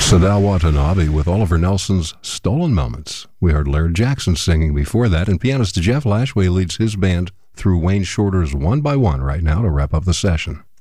Sadao Watanabe with Oliver Nelson's Stolen Moments. We heard Laird Jackson singing before that, and pianist Jeff Lashway leads his band through Wayne Shorter's One by One right now to wrap up the session.